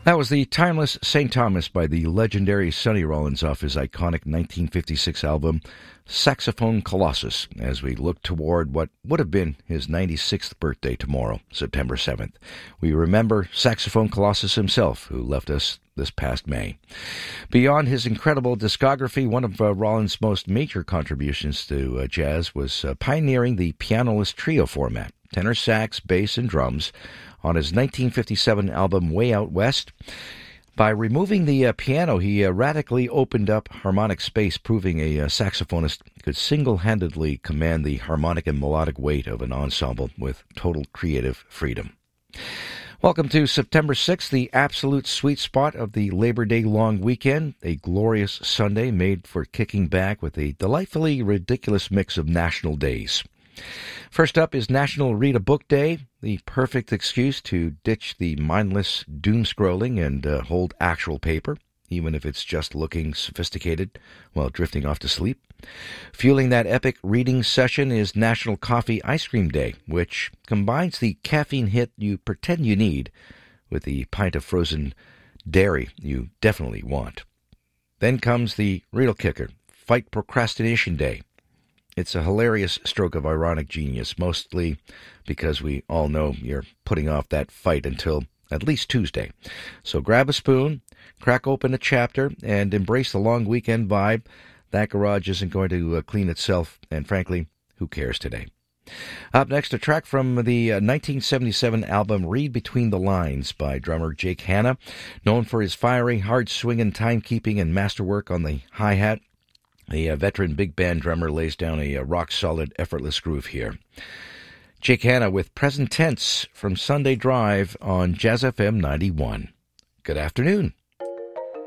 That was the timeless St. Thomas by the legendary Sonny Rollins off his iconic 1956 album Saxophone Colossus, as we look toward what would have been his 96th birthday tomorrow, September 7th. We remember Saxophone Colossus himself, who left us this past May. Beyond his incredible discography, one of Rollins' most major contributions to jazz was pioneering the pianoless trio format, tenor sax, bass, and drums, on his 1957 album Way Out West. By removing the piano, he radically opened up harmonic space, proving a saxophonist could single-handedly command the harmonic and melodic weight of an ensemble with total creative freedom. Welcome to September 6th, the absolute sweet spot of the Labor Day long weekend, a glorious Sunday made for kicking back with a delightfully ridiculous mix of national days. First up is National Read a Book Day, the perfect excuse to ditch the mindless doom-scrolling and hold actual paper, even if it's just looking sophisticated while drifting off to sleep. Fueling that epic reading session is National Coffee Ice Cream Day, which combines the caffeine hit you pretend you need with the pint of frozen dairy you definitely want. Then comes the real kicker, Fight Procrastination Day. It's a hilarious stroke of ironic genius, mostly because we all know you're putting off that fight until at least Tuesday. So grab a spoon, crack open a chapter, and embrace the long weekend vibe. That garage isn't going to clean itself, and frankly, who cares today? Up next, a track from the 1977 album Read Between the Lines by drummer Jake Hanna, known for his fiery, hard-swinging timekeeping and masterwork on the hi-hat. The veteran big band drummer lays down a rock-solid, effortless groove here. Jake Hanna with Present Tense from Sunday Drive on Jazz FM 91. Good afternoon.